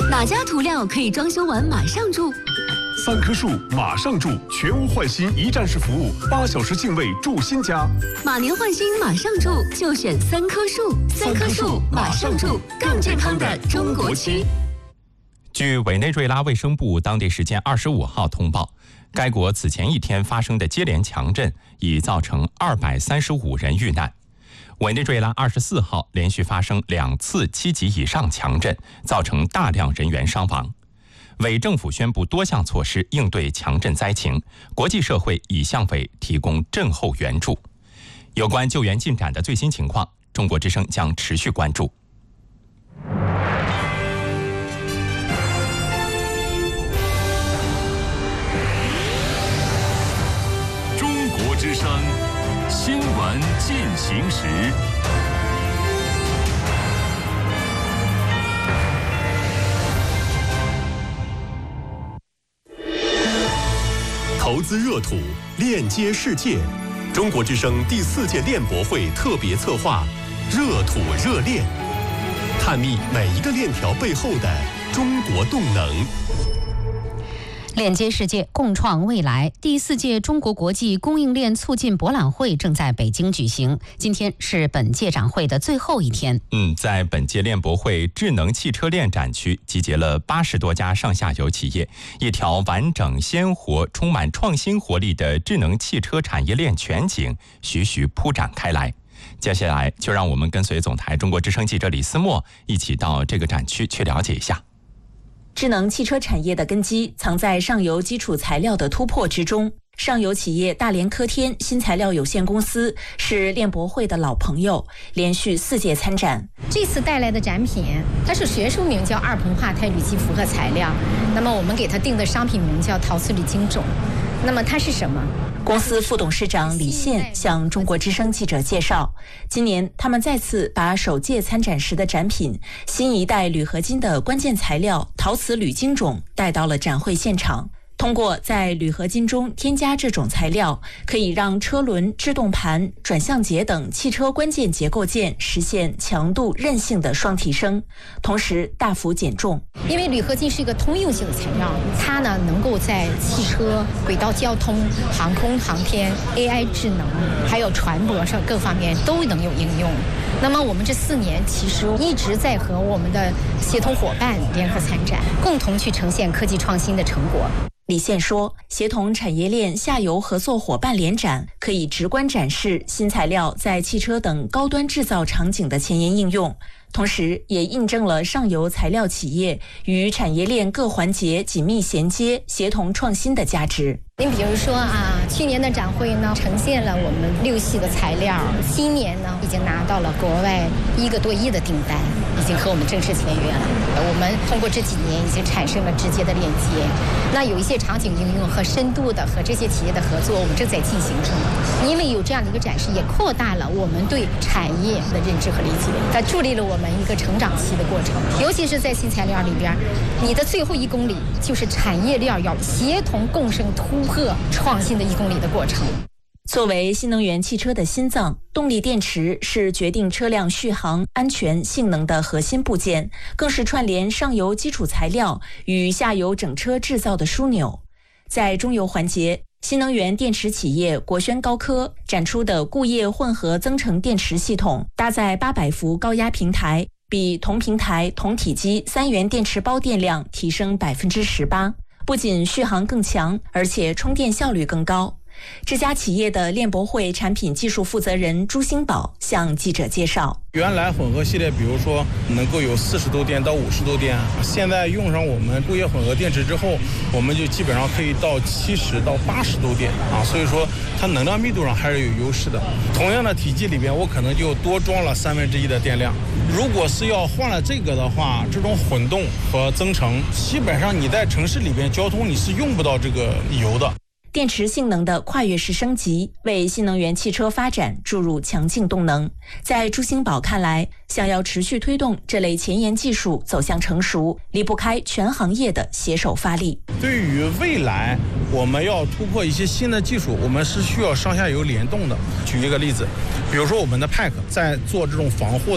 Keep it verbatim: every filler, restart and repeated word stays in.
哪家涂料可以装修完马上住？ 三棵树马上住，全屋换新一站式服务，八小时净位住新家。 马年换新马上住，就选三棵树。三棵树马上住，更健康的中国区。 据委内瑞拉卫生部当地时间二十五号通报，该国此前一天发生的接连强震已造成二百三十五人遇难。委内瑞拉二十四号连续发生两次七级以上强震，造成大量人员伤亡。委政府宣布多项措施应对强震灾情，国际社会已向委提供震后援助。有关救援进展的最新情况，中国之声将持续关注。 中国之声新闻进行时。 投资热土，链接世界。中国之声第四届链博会特别策划《热土热链》，探秘每一个链条背后的中国动能。 链接世界，共创未来。第四届中国国际供应链促进博览会正在北京举行，今天是本届展会的最后一天。 嗯，在本届链博会智能汽车链展区，集结了八十多家上下游企业，一条完整、鲜活、充满创新活力的智能汽车产业链全景徐徐铺展开来。接下来，就让我们跟随总台中国之声记者李思墨一起到这个展区去了解一下。 智能汽车产业的根基藏在上游基础材料的突破之中。上游企业大连科天新材料有限公司是链博会的老朋友，连续四届参展。 这次带来的展品，它是学术名叫二硼化钛铝基复合材料，那么我们给它定的商品名叫陶瓷铝晶种。那么它是什么？ 公司副董事长李现向中国之声记者介绍，今年他们再次把首届参展时的展品新一代铝合金的关键材料陶瓷铝晶种带到了展会现场。通过在铝合金中添加这种材料，可以让车轮、制动盘、转向节等汽车关键结构件实现强度、韧性的双提升，同时大幅减重。 因为铝合金是一个通用性的材料，它呢能够在汽车、轨道交通、航空航天、A I 智能，还有船舶上各方面都能有应用。那么我们这四年其实一直在和我们的协同伙伴联合参展，共同去呈现科技创新的成果。 李现说，协同产业链下游合作伙伴联展可以直观展示新材料在汽车等高端制造场景的前沿应用，同时也印证了上游材料企业与产业链各环节紧密衔接、协同创新的价值。 您比如说啊，去年的展会呢，呈现了我们六系的材料，今年呢已经拿到了国外一个多亿的订单，已经和我们正式签约了。我们通过这几年已经产生了直接的链接，那有一些场景应用和深度的和这些企业的合作，我们正在进行中。因为有这样的一个展示，也扩大了我们对产业的认知和理解，它助力了我们一个成长期的过程。尤其是在新材料里边，你的最后一公里就是产业链要协同共生突破创新的一公里的过程。 作为新能源汽车的心脏，动力电池是决定车辆续航、安全、性能的核心部件，更是串联上游基础材料与下游整车制造的枢纽。在中游环节，新能源电池企业国轩高科展出的固液混合增程电池系统，搭载八百伏高压平台，比同平台同体积三元电池包电量提升百分之十八，不仅续航更强，而且充电效率更高。这家企业的链博会产品技术负责人朱兴宝向记者介绍， 原来混合系列比如说能够有四十度电到五十度电，现在用上我们固液混合电池之后，我们就基本上可以到七十到八十度电啊，所以说它能量密度上还是有优势的。同样的体积里边，我可能就多装了三分之一的电量。如果是要换了这个的话，这种混动和增程，基本上你在城市里边交通你是用不到这个油的。 电池性能的跨越式升级，为新能源汽车发展注入强劲动能。在朱兴宝看来，想要持续推动这类前沿技术走向成熟，离不开全行业的携手发力。 对于未来我们要突破一些新的技术，我们是需要上下游联动的。举一个例子，比如说我们的 P A C 在做这种防护